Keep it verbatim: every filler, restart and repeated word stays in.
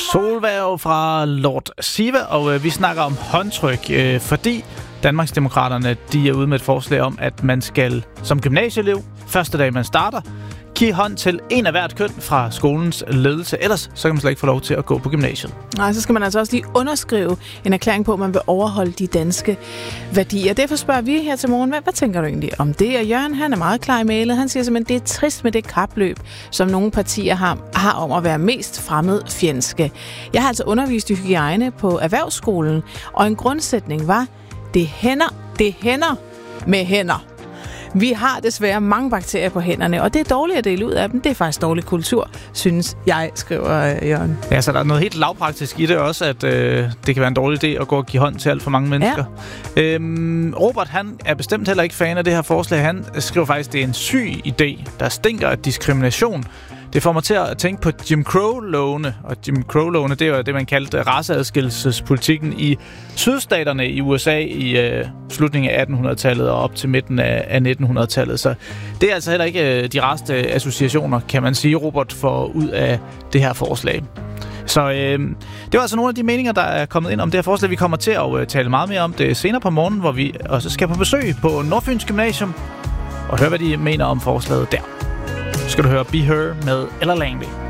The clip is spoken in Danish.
Solværv fra Lord Siva, og øh, vi snakker om håndtryk, øh, fordi Danmarksdemokraterne de er ude med et forslag om, at man skal som gymnasieelev, første dag man starter, give hånd til en af hvert køn fra skolens ledelse. Ellers så kan man slet ikke få lov til at gå på gymnasiet. Nej, så skal man altså også lige underskrive en erklæring på, at man vil overholde de danske værdier. Derfor spørger vi her til morgen, hvad, hvad tænker du egentlig om det? Og Jørgen, han er meget klar i mailet. Han siger simpelthen, det er trist med det kapløb, som nogle partier har, har om at være mest fremmedfjendske. Jeg har altså undervist i hygiejne på erhvervsskolen, og en grundsætning var, det hænder, det hænder med hænder. Vi har desværre mange bakterier på hænderne, og det er dårligt at dele ud af dem. Det er faktisk dårlig kultur, synes jeg, skriver øh, Jørgen. Ja, så der er noget helt lavpraktisk i det også, at øh, det kan være en dårlig idé at gå og give hånd til alt for mange mennesker. Ja. Øhm, Robert, han er bestemt heller ikke fan af det her forslag. Han skriver faktisk, at det er en syg idé, der stinker af diskrimination. Det får mig til at tænke på Jim Crow-lovene, og Jim Crow-lovene, det er jo det, man kaldte raceadskillelsespolitikken i sydstaterne i U S A i øh, slutningen af attenhundredetallet og op til midten af, af nittenhundredetallet. Så det er altså heller ikke øh, de reste associationer, kan man sige, Robert får ud af det her forslag. Så øh, det var altså nogle af de meninger, der er kommet ind om det her forslag. Vi kommer til at øh, tale meget mere om det senere på morgenen, hvor vi også skal på besøg på Nordfyns Gymnasium og høre, hvad de mener om forslaget der. Skal du høre Be Her med Ella Langley.